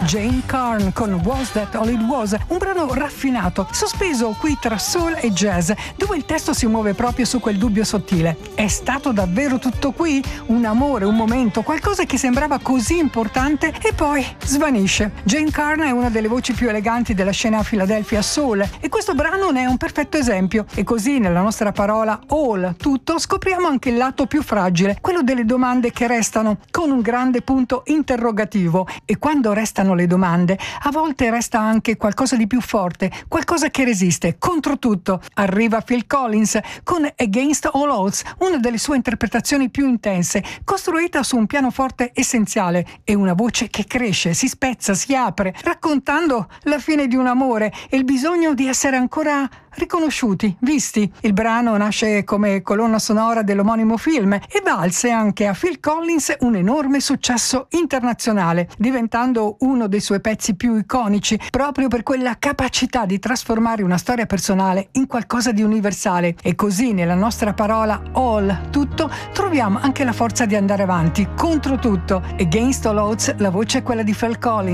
Jane Carn con Was That All It Was, un brano raffinato, sospeso qui tra soul e jazz, dove il testo si muove proprio su quel dubbio sottile. È stato davvero tutto qui? Un amore, un momento, qualcosa che sembrava così importante e poi svanisce. Jane Carn è una delle voci più eleganti della scena Philadelphia soul e questo brano ne è un perfetto esempio. E così nella nostra parola all, tutto, scopriamo anche il lato più fragile, quello delle domande che restano con un grande punto interrogativo. E quando restano le domande, a volte resta anche qualcosa di più forte, qualcosa che resiste contro tutto. Arriva Phil Collins con Against All Odds, una delle sue interpretazioni più intense, costruita su un pianoforte essenziale e una voce che cresce, si spezza, si apre, raccontando la fine di un amore e il bisogno di essere ancora riconosciuti, visti. Il brano nasce come colonna sonora dell'omonimo film e valse anche a Phil Collins un enorme successo internazionale, diventando uno dei suoi pezzi più iconici proprio per quella capacità di trasformare una storia personale in qualcosa di universale. E così nella nostra parola all, tutto, troviamo anche la forza di andare avanti contro tutto. Against All Odds, la voce è quella di Phil Collins.